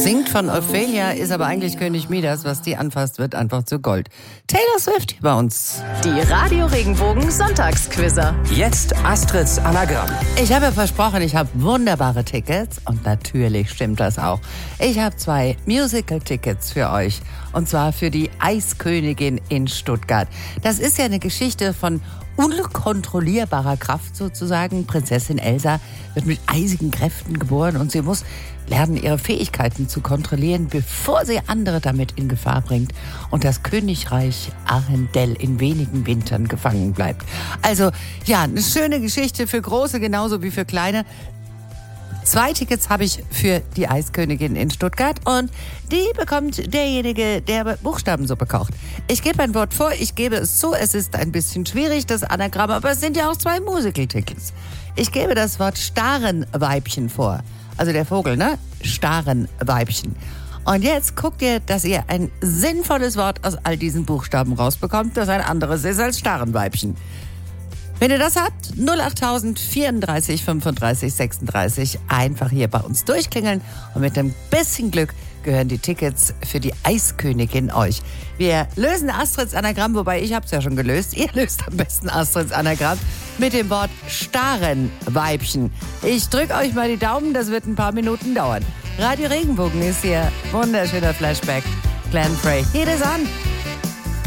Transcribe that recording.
Singt von Ophelia, ist aber eigentlich König Midas. Was die anfasst, wird einfach zu Gold. Taylor Swift hier bei uns. Die Radio Regenbogen Sonntagsquizzer. Jetzt Astrids Anagramm. Ich habe ja versprochen, ich habe wunderbare Tickets. Und natürlich stimmt das auch. Ich habe 2 Musical-Tickets für euch. Und zwar für die Eiskönigin in Stuttgart. Das ist ja eine Geschichte von unkontrollierbarer Kraft sozusagen. Prinzessin Elsa wird mit eisigen Kräften geboren und sie muss lernen, ihre Fähigkeiten zu kontrollieren, bevor sie andere damit in Gefahr bringt und das Königreich Arendelle in wenigen Wintern gefangen bleibt. Also ja, eine schöne Geschichte für Große genauso wie für Kleine. 2 Tickets habe ich für die Eiskönigin in Stuttgart und die bekommt derjenige, der Buchstabensuppe kocht. Ich gebe ein Wort vor, ich gebe es zu, es ist ein bisschen schwierig, das Anagramm, aber es sind ja auch 2 Musical-Tickets. Ich gebe das Wort Starenweibchen vor. Also der Vogel, ne? Starenweibchen. Und jetzt guckt ihr, dass ihr ein sinnvolles Wort aus all diesen Buchstaben rausbekommt, das ein anderes ist als Starenweibchen. Wenn ihr das habt, 08000 34 35 36, einfach hier bei uns durchklingeln und mit ein bisschen Glück gehören die Tickets für die Eiskönigin euch. Wir lösen Astrids Anagramm, wobei ich habe es ja schon gelöst. Ihr löst am besten Astrids Anagramm mit dem Wort Starenweibchen. Ich drücke euch mal die Daumen, das wird ein paar Minuten dauern. Radio Regenbogen ist hier. Wunderschöner Flashback. Glenn Frey. Hier ist an.